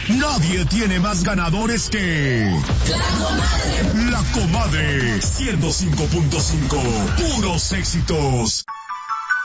Nadie tiene más ganadores que La Comadre 105.5. Puros éxitos.